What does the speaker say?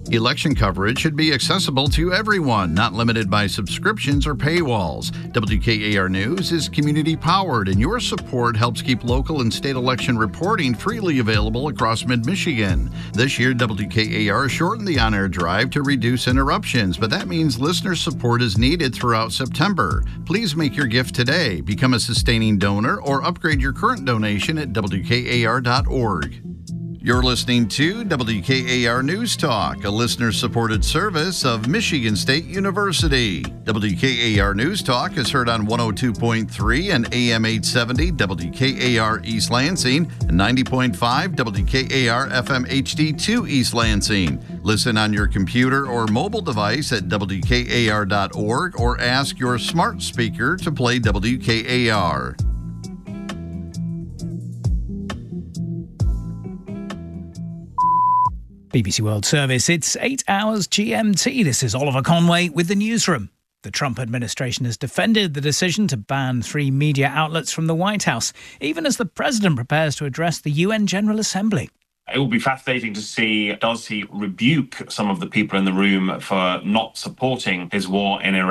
Election coverage should be accessible to everyone, not limited by subscriptions or paywalls. WKAR News is community-powered, and your support helps keep local and state election reporting freely available across mid-Michigan. This year, WKAR shortened the on-air drive to reduce interruptions, but that means listener support is needed throughout September. Please make your gift today, become a sustaining donor, or upgrade your current donation at WKAR.org. You're listening to WKAR News Talk, a listener-supported service of Michigan State University. WKAR News Talk is heard on 102.3 and AM 870 WKAR East Lansing and 90.5 WKAR FM HD2 East Lansing. Listen on your computer or mobile device at WKAR.org or ask your smart speaker to play WKAR. BBC World Service, it's 8 hours GMT. This is Oliver Conway with the newsroom. The Trump administration has defended the decision to ban 3 media outlets from the White House, even as the president prepares to address the UN General Assembly. It will be fascinating to see, does he rebuke some of the people in the room for not supporting his war in Iraq?